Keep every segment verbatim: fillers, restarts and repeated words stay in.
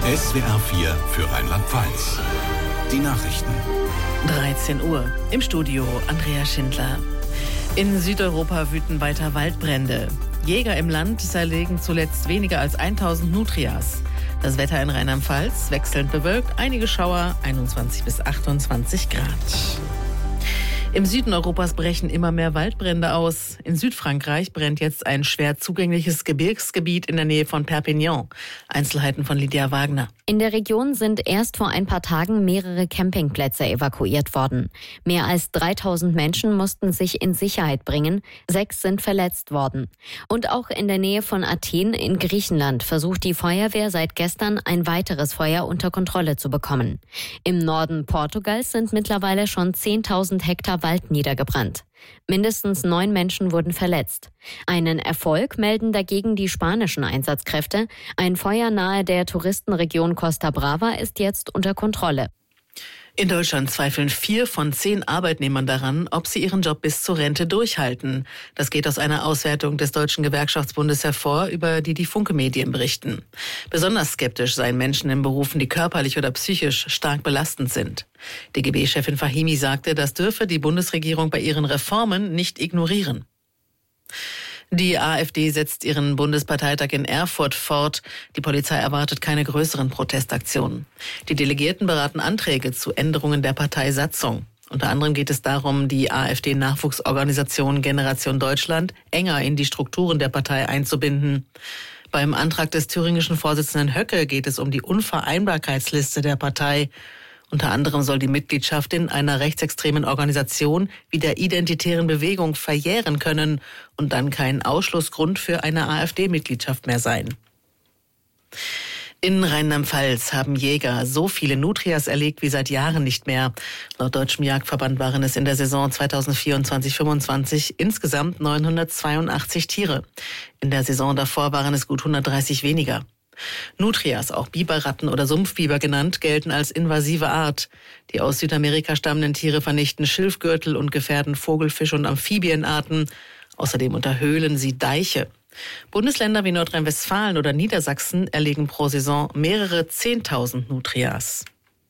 S W R vier für Rheinland-Pfalz. Die Nachrichten. dreizehn Uhr. Im Studio Andrea Schindler. In Südeuropa wüten weiter Waldbrände. Jäger im Land zerlegen zuletzt weniger als tausend Nutrias. Das Wetter in Rheinland-Pfalz wechselnd bewölkt, einige Schauer, einundzwanzig bis achtundzwanzig Grad. Im Süden Europas brechen immer mehr Waldbrände aus. In Südfrankreich brennt jetzt ein schwer zugängliches Gebirgsgebiet in der Nähe von Perpignan. Einzelheiten von Lydia Wagner. In der Region sind erst vor ein paar Tagen mehrere Campingplätze evakuiert worden. Mehr als dreitausend Menschen mussten sich in Sicherheit bringen. Sechs sind verletzt worden. Und auch in der Nähe von Athen in Griechenland versucht die Feuerwehr seit gestern ein weiteres Feuer unter Kontrolle zu bekommen. Im Norden Portugals sind mittlerweile schon zehntausend Hektar Wald niedergebrannt. Mindestens neun Menschen wurden verletzt. Einen Erfolg melden dagegen die spanischen Einsatzkräfte. Ein Feuer nahe der Touristenregion Costa Brava ist jetzt unter Kontrolle. In Deutschland zweifeln vier von zehn Arbeitnehmern daran, ob sie ihren Job bis zur Rente durchhalten. Das geht aus einer Auswertung des Deutschen Gewerkschaftsbundes hervor, über die die Funke-Medien berichten. Besonders skeptisch seien Menschen in Berufen, die körperlich oder psychisch stark belastend sind. D G B-Chefin Fahimi sagte, das dürfe die Bundesregierung bei ihren Reformen nicht ignorieren. Die AfD setzt ihren Bundesparteitag in Erfurt fort. Die Polizei erwartet keine größeren Protestaktionen. Die Delegierten beraten Anträge zu Änderungen der Parteisatzung. Unter anderem geht es darum, die AfD-Nachwuchsorganisation Generation Deutschland enger in die Strukturen der Partei einzubinden. Beim Antrag des thüringischen Vorsitzenden Höcke geht es um die Unvereinbarkeitsliste der Partei. Unter anderem soll die Mitgliedschaft in einer rechtsextremen Organisation wie der Identitären Bewegung verjähren können und dann kein Ausschlussgrund für eine AfD-Mitgliedschaft mehr sein. In Rheinland-Pfalz haben Jäger so viele Nutrias erlegt wie seit Jahren nicht mehr. Laut Deutschem Jagdverband waren es in der Saison zweitausendvierundzwanzig fünfundzwanzig insgesamt neunhundertzweiundachtzig Tiere. In der Saison davor waren es gut hundertdreißig weniger. Nutrias, auch Biberratten oder Sumpfbiber genannt, gelten als invasive Art. Die aus Südamerika stammenden Tiere vernichten Schilfgürtel und gefährden Vogel-, Fisch- und Amphibienarten. Außerdem unterhöhlen sie Deiche. Bundesländer wie Nordrhein-Westfalen oder Niedersachsen erlegen pro Saison mehrere zehntausend Nutrias.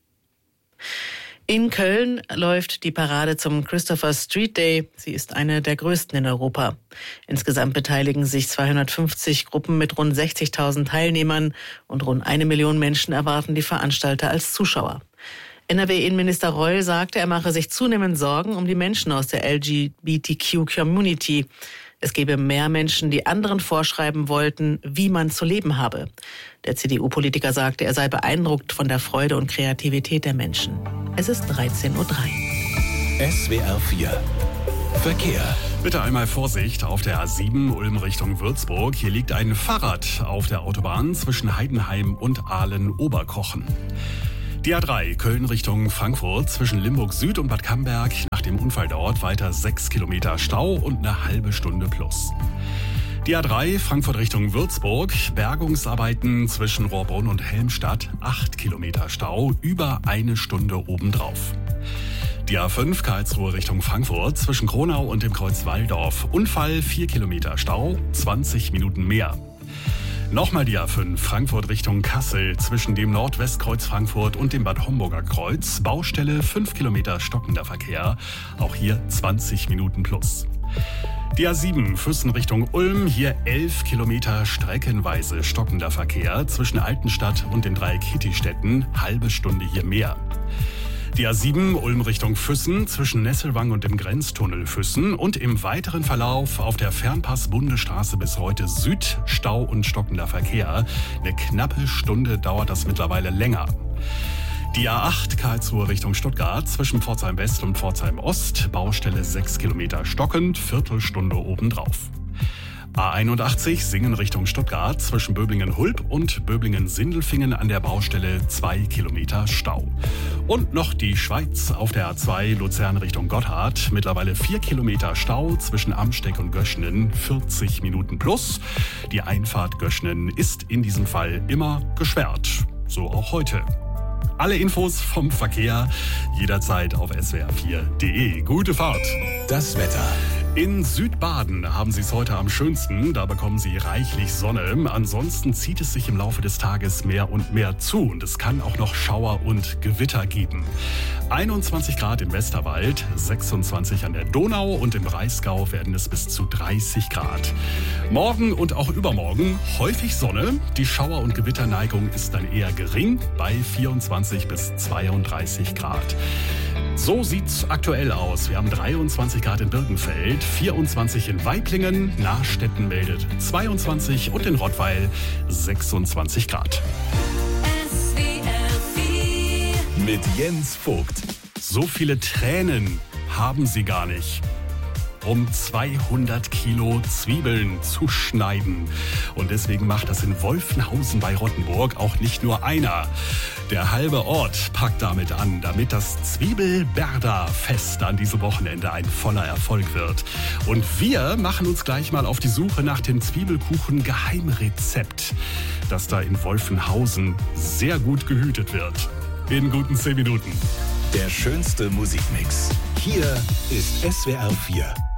In Köln läuft die Parade zum Christopher Street Day. Sie ist eine der größten in Europa. Insgesamt beteiligen sich zweihundertfünfzig Gruppen mit rund sechzigtausend Teilnehmern und rund eine Million Menschen erwarten die Veranstalter als Zuschauer. N R W-Innenminister Reul sagte, er mache sich zunehmend Sorgen um die Menschen aus der L G B T Q-Community. Es gebe mehr Menschen, die anderen vorschreiben wollten, wie man zu leben habe. Der C D U-Politiker sagte, er sei beeindruckt von der Freude und Kreativität der Menschen. Es ist dreizehn Uhr drei. S W R vier Verkehr. Bitte einmal Vorsicht auf der A sieben Ulm Richtung Würzburg. Hier liegt ein Fahrrad auf der Autobahn zwischen Heidenheim und Aalen-Oberkochen. Die A drei Köln Richtung Frankfurt zwischen Limburg Süd und Bad Camberg. Nach dem Unfall dort weiter sechs Kilometer Stau und eine halbe Stunde plus. Die A drei Frankfurt Richtung Würzburg. Bergungsarbeiten zwischen Rohrbrunn und Helmstadt. acht Kilometer Stau, über eine Stunde obendrauf. Die A fünf Karlsruhe Richtung Frankfurt zwischen Kronau und dem Kreuz Walldorf. Unfall, vier Kilometer Stau, zwanzig Minuten mehr. Nochmal die A fünf Frankfurt Richtung Kassel zwischen dem Nordwestkreuz Frankfurt und dem Bad Homburger Kreuz. Baustelle, fünf Kilometer stockender Verkehr. Auch hier zwanzig Minuten plus. Die A sieben Füssen Richtung Ulm. Hier elf Kilometer streckenweise stockender Verkehr zwischen Altenstadt und den drei Kittistädten. Halbe Stunde hier mehr. Die A sieben Ulm Richtung Füssen zwischen Nesselwang und dem Grenztunnel Füssen und im weiteren Verlauf auf der Fernpass-Bundesstraße bis heute Süd Stau und stockender Verkehr. Eine knappe Stunde dauert das mittlerweile länger. Die A acht Karlsruhe Richtung Stuttgart zwischen Pforzheim West und Pforzheim Ost. Baustelle sechs Kilometer stockend, Viertelstunde obendrauf. A einundachtzig Singen Richtung Stuttgart zwischen Böblingen-Hulb und Böblingen-Sindelfingen an der Baustelle zwei Kilometer Stau. Und noch die Schweiz auf der A zwei Luzern Richtung Gotthard. Mittlerweile vier Kilometer Stau zwischen Amsteck und Göschnen, vierzig Minuten plus. Die Einfahrt Göschnen ist in diesem Fall immer gesperrt. So auch heute. Alle Infos vom Verkehr jederzeit auf S W R vier Punkt D E. Gute Fahrt. Das Wetter. In Südbaden haben Sie es heute am schönsten. Da bekommen Sie reichlich Sonne. Ansonsten zieht es sich im Laufe des Tages mehr und mehr zu. Und es kann auch noch Schauer und Gewitter geben. einundzwanzig Grad im Westerwald, sechsundzwanzig an der Donau und im Breisgau werden es bis zu dreißig Grad. Morgen und auch übermorgen häufig Sonne. Die Schauer- und Gewitterneigung ist dann eher gering bei vierundzwanzig bis zweiunddreißig Grad. So sieht's aktuell aus. Wir haben dreiundzwanzig Grad in Birkenfeld, vierundzwanzig in Waiblingen, Nachstetten meldet zweiundzwanzig und in Rottweil sechsundzwanzig Grad. S W R vier Mit Jens Vogt. So viele Tränen haben Sie gar nicht, um zweihundert Kilo Zwiebeln zu schneiden. Und deswegen macht das in Wolfenhausen bei Rottenburg auch nicht nur einer. Der halbe Ort packt damit an, damit das Zwiebelberda-Fest an diesem Wochenende ein voller Erfolg wird. Und wir machen uns gleich mal auf die Suche nach dem Zwiebelkuchen-Geheimrezept, das da in Wolfenhausen sehr gut gehütet wird. In guten zehn Minuten. Der schönste Musikmix. Hier ist S W R vier.